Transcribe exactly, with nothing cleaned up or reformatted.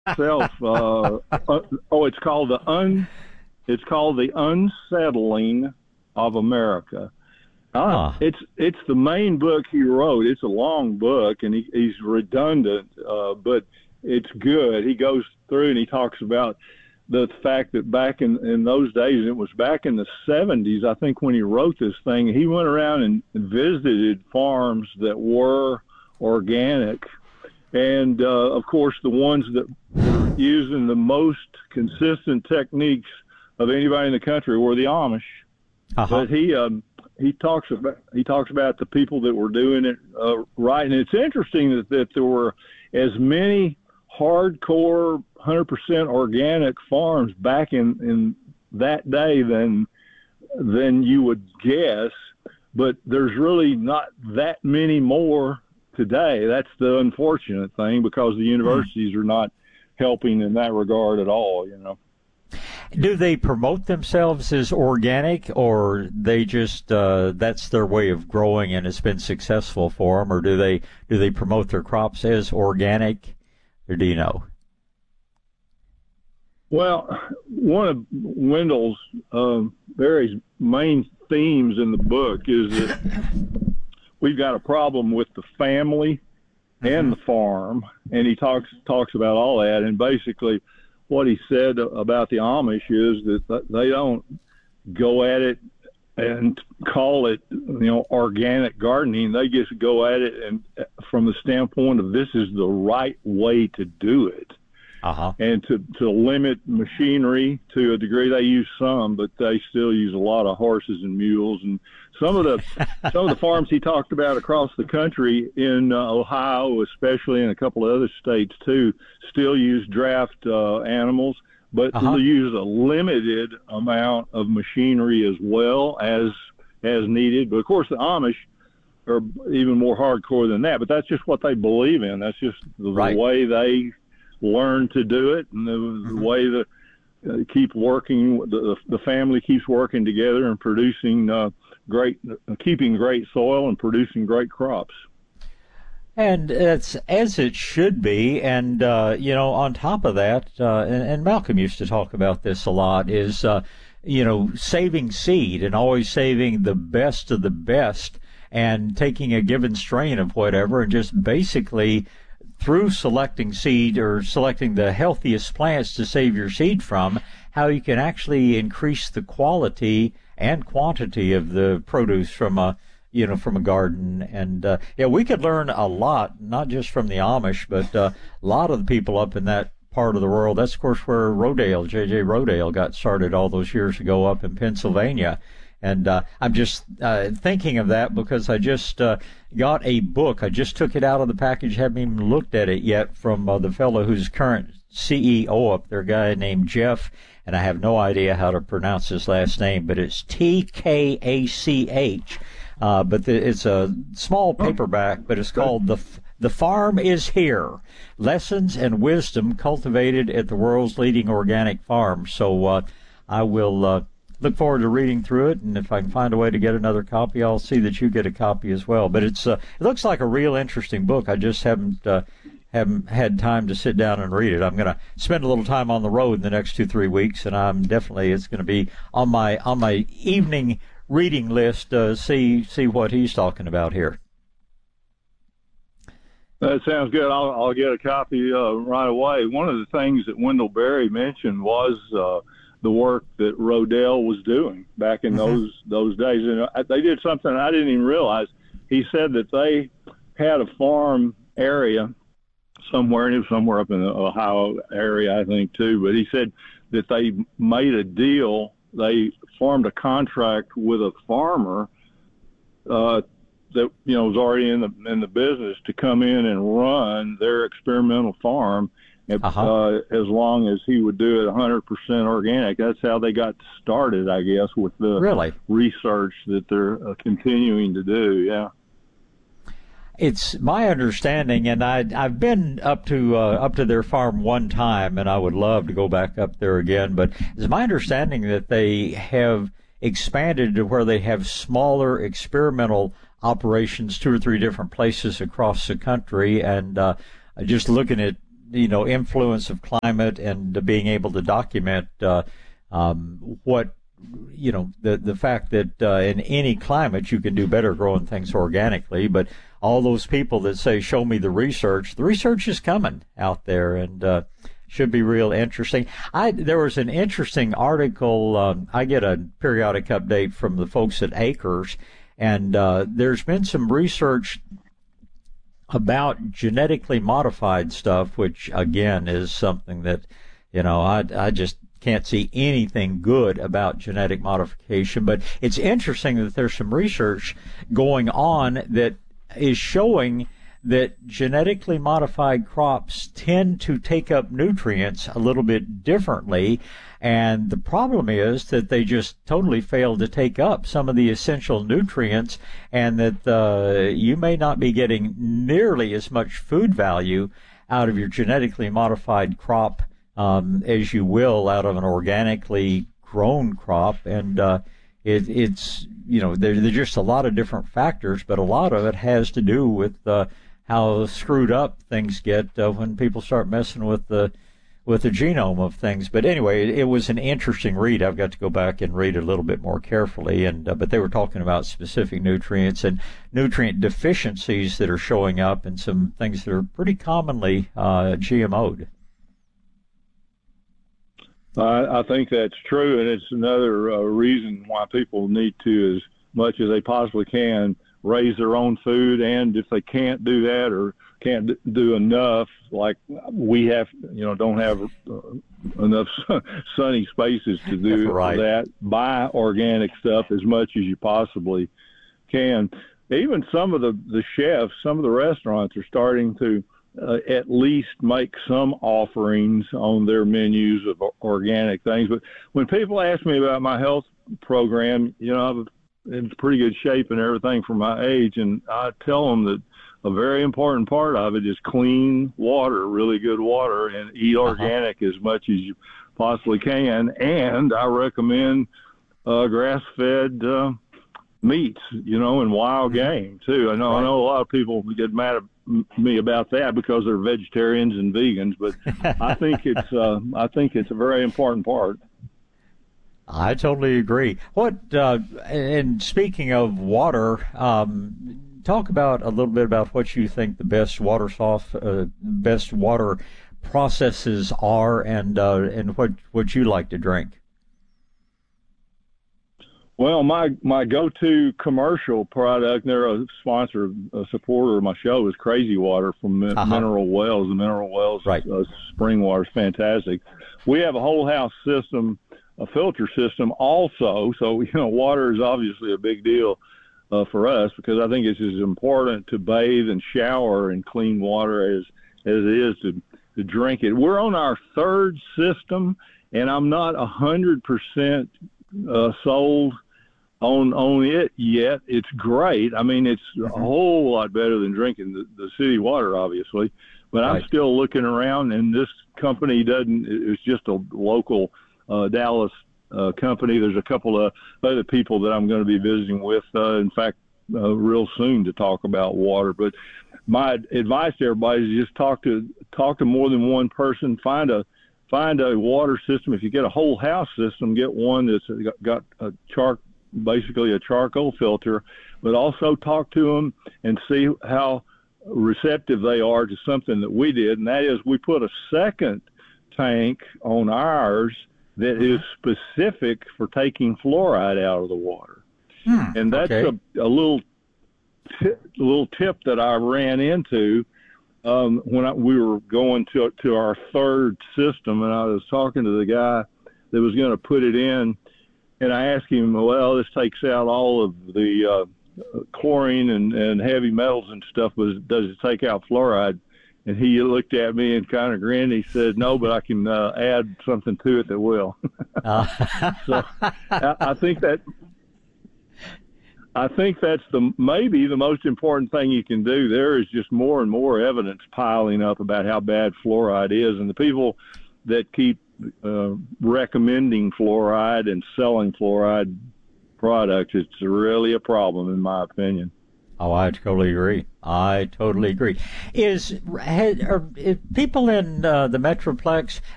itself. Uh, uh, oh, it's called the un. It's called the Unsettling of America. Uh, Huh. it's it's the main book he wrote. It's a long book, and he, he's redundant, uh, but it's good. He goes through and he talks about the fact that back in, in those days, it was back in the seventies, I think, when he wrote this thing, he went around and visited farms that were organic. And, uh, of course, the ones that were using the most consistent techniques of anybody in the country were the Amish. Uh-huh. But he um, he talks about he talks about the people that were doing it uh, right, and it's interesting that, that there were as many hardcore one hundred percent organic farms back in, in that day than than you would guess, but there's really not that many more today. That's the unfortunate thing, because the universities are not helping in that regard at all, you know. Do they promote themselves as organic, or they just uh, that's their way of growing and it's been successful for them, or do they do they promote their crops as organic, or do you know? Well, one of Wendell's uh, very main themes in the book is that we've got a problem with the family and the farm, and he talks talks about all that. And basically, what he said about the Amish is that they don't go at it and call it, you know, organic gardening. They just go at it and from the standpoint of this is the right way to do it. Uh-huh. And to, to limit machinery to a degree. They use some, but they still use a lot of horses and mules. And some of the some of the farms he talked about across the country in uh, Ohio, especially, and a couple of other states too, still use draft uh, animals, but Uh-huh. they use a limited amount of machinery as well as as needed. But of course, the Amish are even more hardcore than that. But that's just what they believe in. That's just the, Right. the way they learn to do it, and the, mm-hmm. the way that uh, keep working, the, the family keeps working together and producing uh, great, uh, keeping great soil and producing great crops. And it's as it should be. And, uh, you know, on top of that, uh, and, and Malcolm used to talk about this a lot, is, uh, you know, saving seed and always saving the best of the best and taking a given strain of whatever and just basically through selecting seed or selecting the healthiest plants to save your seed from, how you can actually increase the quality and quantity of the produce from a, you know, from a garden. And, uh, yeah, we could learn a lot, not just from the Amish, but uh, a lot of the people up in that part of the world. That's, of course, where Rodale, J J Rodale got started all those years ago up in Pennsylvania. And uh, I'm just uh, thinking of that because I just uh, got a book. I just took it out of the package, haven't even looked at it yet, from uh, the fellow who's current C E O up there, a guy named Jeff, and I have no idea how to pronounce his last name, but it's T K A C H. Uh, but the, it's a small paperback, but it's called The The Farm Is Here, Lessons and Wisdom Cultivated at the World's Leading Organic Farm. So uh, I will uh, look forward to reading through it, and if I can find a way to get another copy, I'll see that you get a copy as well. But it's uh, it looks like a real interesting book. I just haven't uh, haven't had time to sit down and read it. I'm going to spend a little time on the road in the next two three weeks, and I'm definitely it's going to be on my on my evening reading list. Uh, see see what he's talking about here. That sounds good. I'll, I'll get a copy uh, right away. One of the things that Wendell Berry mentioned was uh, the work that Rodale was doing back in mm-hmm. those those days. And they did something I didn't even realize. He said that they had a farm area somewhere, and it was somewhere up in the Ohio area, I think, too. But he said that they made a deal. They formed a contract with a farmer uh, that, you know, was already in the in the business to come in and run their experimental farm. Uh-huh. Uh, as long as he would do it one hundred percent organic. That's how they got started, I guess, with the really? research that they're uh, continuing to do. Yeah. It's my understanding, and I, I've been up to uh, up to their farm one time, and I would love to go back up there again. But it's my understanding that they have expanded to where they have smaller experimental operations, two or three different places across the country. And uh, just looking at you know, influence of climate and uh, being able to document uh, um, what, you know, the the fact that uh, in any climate you can do better growing things organically. But all those people that say, show me the research, the research is coming out there, and uh, should be real interesting. I There was an interesting article. Um, I get a periodic update from the folks at Acres, and uh, there's been some research about genetically modified stuff, which, again, is something that, you know, I, I just can't see anything good about genetic modification. But it's interesting that there's some research going on that is showing that genetically modified crops tend to take up nutrients a little bit differently. And the problem is that they just totally fail to take up some of the essential nutrients, and that uh, you may not be getting nearly as much food value out of your genetically modified crop um, as you will out of an organically grown crop. And uh, it, it's, you know, there, there's just a lot of different factors, but a lot of it has to do with uh, how screwed up things get uh, when people start messing with the with the genome of things. But anyway, it, it was an interesting read. I've got to go back and read it a little bit more carefully. And uh, but they were talking about specific nutrients and nutrient deficiencies that are showing up, and some things that are pretty commonly uh, G M O'd. I, I think that's true, and it's another uh, reason why people need to, as much as they possibly can, raise their own food. And if they can't do that or can't do enough, like we have, you know, don't have uh, enough sunny spaces to do right. that, buy organic stuff as much as you possibly can. Even some of the, the chefs, some of the restaurants are starting to uh, at least make some offerings on their menus of organic things. But when people ask me about my health program, you know, I'm in pretty good shape and everything for my age, and I tell them that a very important part of it is clean water, really good water, and eat organic uh-huh. as much as you possibly can. And I recommend uh, grass-fed uh, meats, you know, and wild mm-hmm. game too. I know, right. I know a lot of people get mad at me about that because they're vegetarians and vegans, but I think it's uh, I think it's a very important part. I totally agree. What uh, and speaking of water, um, talk about a little bit about what you think the best water soft, uh, best water processes are, and uh, and what what you like to drink. Well, my my go-to commercial product, they're a sponsor, a supporter of my show, is Crazy Water from uh-huh. Mineral Wells. The Mineral Wells right. uh, spring water is fantastic. We have a whole house system, a filter system also. So, you know, water is obviously a big deal uh, for us, because I think it's as important to bathe and shower in clean water as, as it is to, to drink it. We're on our third system, and I'm not one hundred percent uh, sold on on it yet. It's great. I mean, it's a whole lot better than drinking the, the city water, obviously. But right. I'm still looking around, and this company doesn't, it's just a local uh, Dallas uh, company. There's a couple of other people that I'm going to be visiting with, uh, in fact, uh, real soon to talk about water. But my advice to everybody is just talk to talk to more than one person. Find a find a water system. If you get a whole house system, get one that's got, got a char basically a charcoal filter, but also talk to them and see how receptive they are to something that we did, and that is we put a second tank on ours that is specific for taking fluoride out of the water. Hmm, and that's okay. a, a little tip, a little tip that I ran into um, when I, we were going to to our third system, and I was talking to the guy that was going to put it in, and I asked him, well, this takes out all of the uh, chlorine and, and heavy metals and stuff, but does it take out fluoride? And he looked at me and kind of grinned. He said, no, but I can uh, add something to it that will. uh. So I, I think that I think that's the maybe the most important thing you can do. There is just more and more evidence piling up about how bad fluoride is, and the people that keep uh, recommending fluoride and selling fluoride products, it's really a problem, in my opinion. Oh, I totally agree. I totally agree. Is, had, are, is people in uh, the Metroplex,